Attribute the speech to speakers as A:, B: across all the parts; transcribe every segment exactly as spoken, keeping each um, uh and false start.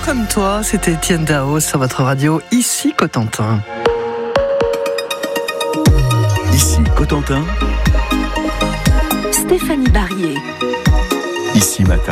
A: comme toi, c'était Étienne Dao sur votre radio, ici Cotentin.
B: Ici Cotentin.
C: Stéphanie Barrier.
B: Ici Matin.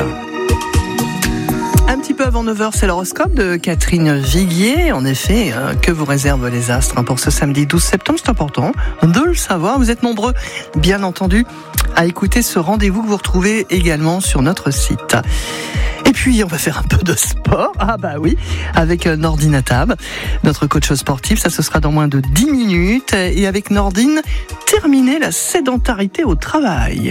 A: Un petit peu avant neuf heures, c'est l'horoscope de Catherine Viguier. En effet, euh, que vous réservent les astres pour ce samedi douze septembre, c'est important de le savoir. Vous êtes nombreux, bien entendu, à écouter ce rendez-vous que vous retrouvez également sur notre site. Et puis, on va faire un peu de sport. Ah bah oui, avec Nordine Attab, notre coach sportif. Ça, ce sera dans moins de dix minutes. Et avec Nordine, terminer la sédentarité au travail.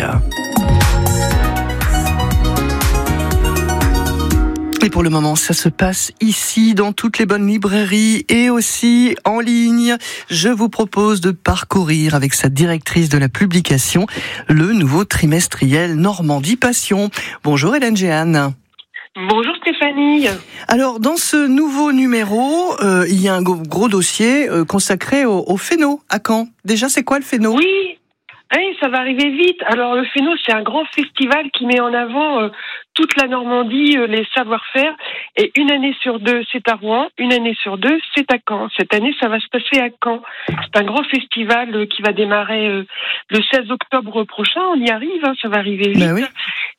A: Et pour le moment, ça se passe ici, dans toutes les bonnes librairies et aussi en ligne. Je vous propose de parcourir avec sa directrice de la publication le nouveau trimestriel Normandie Passion. Bonjour Hélène Jeanne.
D: Bonjour Stéphanie.
A: Alors, dans ce nouveau numéro, euh, il y a un gros, gros dossier euh, consacré au, au Féno à Caen. Déjà, c'est quoi le Féno ?
D: Oui, hey, ça va arriver vite. Alors, le Féno, c'est un grand festival qui met en avant euh, toute la Normandie, euh, les savoir-faire. Et une année sur deux, c'est à Rouen. Une année sur deux, c'est à Caen. Cette année, ça va se passer à Caen. C'est un grand festival euh, qui va démarrer euh, le seize octobre prochain. On y arrive, hein, ça va arriver vite.
A: Ben oui.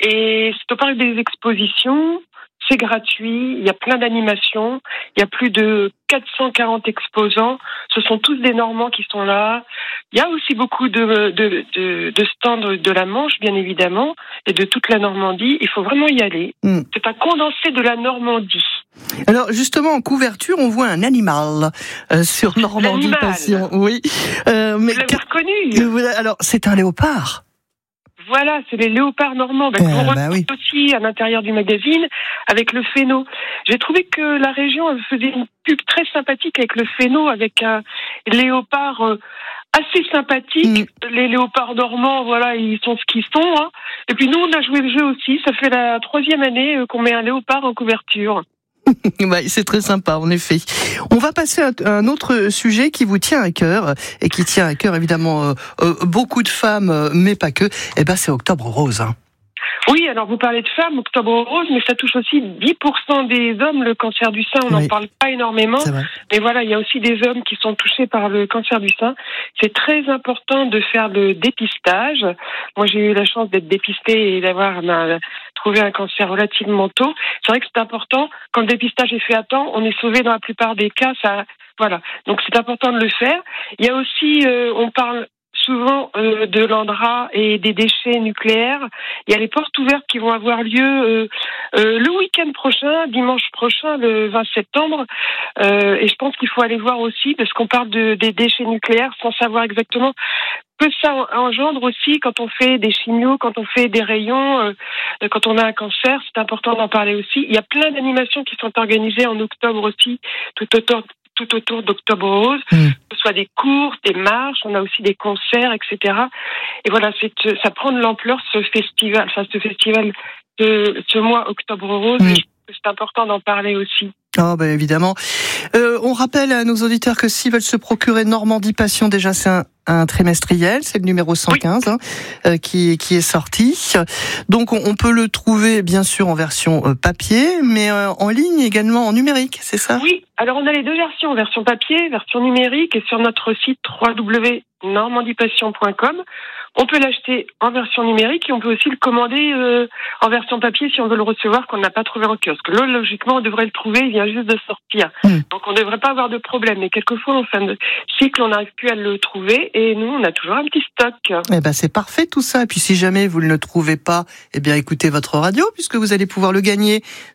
D: Et c'est au parc des expositions. C'est gratuit, il y a plein d'animations, il y a plus de quatre cent quarante exposants, ce sont tous des Normands qui sont là. Il y a aussi beaucoup de, de, de, de stands de la Manche, bien évidemment, et de toute la Normandie. Il faut vraiment y aller. Mm. C'est un condensé de la Normandie.
A: Alors justement, en couverture, on voit un animal euh, sur Normandie Passion. Oui. Euh, mais
D: Vous l'avez reconnu.
A: Alors, c'est un léopard.
D: Voilà, c'est les léopards normands. Ben,
A: euh,
D: on
A: bah
D: retrouve
A: oui.
D: aussi à l'intérieur du magazine avec le Féno. J'ai trouvé que la région faisait une pub très sympathique avec le Féno, avec un léopard euh, assez sympathique. Mm. Les léopards normands, voilà, ils sont ce qu'ils sont. Hein. Et puis nous, on a joué le jeu aussi. Ça fait la troisième année euh, qu'on met un léopard en couverture.
A: Bah, c'est très sympa, en effet. On va passer à un autre sujet qui vous tient à cœur, et qui tient à cœur évidemment euh, euh, beaucoup de femmes, euh, mais pas que. Eh ben, c'est Octobre Rose. Hein.
D: Oui, alors vous parlez de femmes, Octobre Rose, mais ça touche aussi dix pour cent des hommes, le cancer du sein. On n'en oui. parle pas énormément, mais voilà, il y a aussi des hommes qui sont touchés par le cancer du sein. C'est très important de faire le dépistage. Moi, j'ai eu la chance d'être dépistée et d'avoir ma, trouvé un cancer relativement tôt. C'est vrai que c'est important. Quand le dépistage est fait à temps, on est sauvé dans la plupart des cas. Ça, voilà. Donc c'est important de le faire. Il y a aussi, euh, on parle souvent euh, de l'Andra et des déchets nucléaires. Il y a les portes ouvertes qui vont avoir lieu euh, euh, le week-end prochain, dimanche prochain, le vingt septembre. Euh, et je pense qu'il faut aller voir aussi, parce qu'on parle de, des déchets nucléaires sans savoir exactement que ça engendre aussi quand on fait des chimios, quand on fait des rayons, euh, quand on a un cancer. C'est important d'en parler aussi. Il y a plein d'animations qui sont organisées en octobre aussi, tout autour tout autour d'Octobre Rose, mmh. que ce soit des courses, des marches, on a aussi des concerts, et cetera. Et voilà, c'est, ça prend de l'ampleur, ce festival, enfin ce festival, de, ce mois Octobre Rose, mmh. et je pense que c'est important d'en parler aussi.
A: Oh ben évidemment. Euh, on rappelle à nos auditeurs que s'ils veulent se procurer Normandie Passion, déjà c'est un, un trimestriel, c'est le numéro cent quinze oui. hein, euh, qui, qui est sorti. Donc on, on peut le trouver bien sûr en version euh, papier, mais euh, en ligne également en numérique, c'est ça ?
D: Oui, alors on a les deux versions, version papier, version numérique, et sur notre site w w w point normandie passion point com. On peut l'acheter en version numérique et on peut aussi le commander euh, en version papier si on veut le recevoir, qu'on n'a pas trouvé en kiosque. Là, logiquement, on devrait le trouver, il vient juste de sortir. Mmh. Donc, on ne devrait pas avoir de problème. Mais quelquefois, en fin de cycle, on n'arrive plus à le trouver et nous, on a toujours un petit stock.
A: Eh ben, c'est parfait tout ça. Et puis, si jamais vous ne le trouvez pas, eh bien, écoutez votre radio puisque vous allez pouvoir le gagner